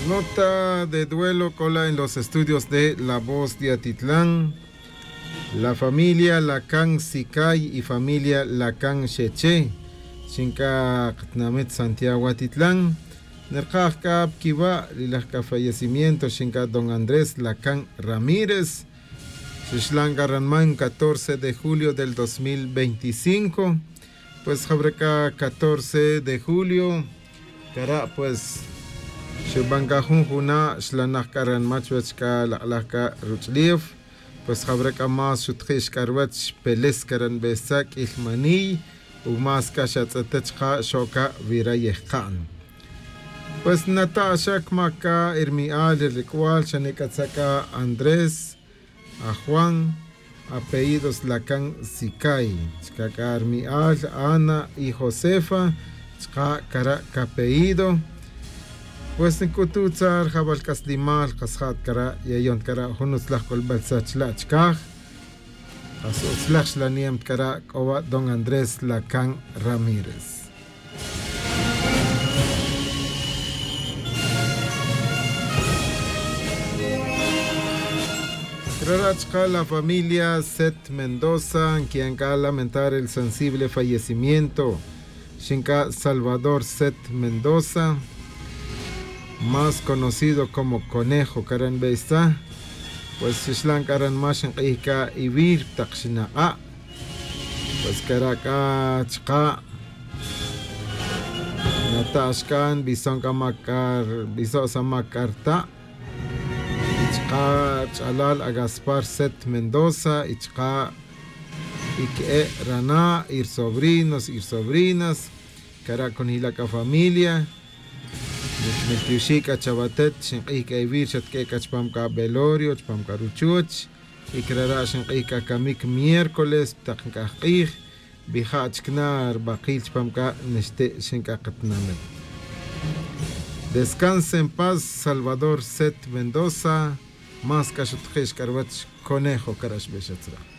Nota de duelo cola en los estudios de La Voz de Atitlán. La familia Lacan Sicay y familia Lacan Cheche, Chinca Namet Santiago Atitlán. Nerkaka Kiva, Lilaka fallecimiento, Chinca Don Andrés Lacan Ramírez. Xixlán Garranmán, 14 de julio del 2025. Pues Jabreca 14 de julio. Cara, pues. Shubanga Junjuna, Shlanak Karan Machwechka, Laka Ruchliv. Pues Jabreca más Shutkish Karwach, Peles Karan Besak, Ilmani, Umas Kashatzatechka, Shoka Virayekhan. Pues Natasha Kmaka, Irmial, Rikwal, Shanikatsaka, Andrés. A Juan, apellidos Lacan Sicay, Chka Armial, Ana y Josefa, Chka Kara apellido, pues en Kututzar, Jabal Kaslimal, Kashat Kara, Yayon Kara, Hunuslach Kolbalsachla Chkaj, Asuslach Laniam Kara, Kowa Don Andrés Lacan Ramírez. La familia Set Mendoza, quien va a lamentar el sensible fallecimiento. Shinka Salvador Set Mendoza, más conocido como Conejo Karan Beista, pues Shishlan Karan Mashan Ika Ibir Takshina A, pues Karaka Chka Natashkan Bisonka Makar Bisosa Makarta. Chalal a Gaspar Set Mendoza, Ichka Ike Rana, ir sobrinos, ir sobrinas, Cara con Hilaka familia, Metiushika Chabatet, Shinka Ivir, Chatkeka Chpamka Belorio, Chpamka Ruchuch, Ikrara Shinka Kamik miércoles, Taknka Ij, Bijachknar, Bakil Chpamka Neste Shinka Katnamet. Descanse en paz, Salvador Set Mendoza. Más Kashutjish Karwach Conejo Karash Beshatzra.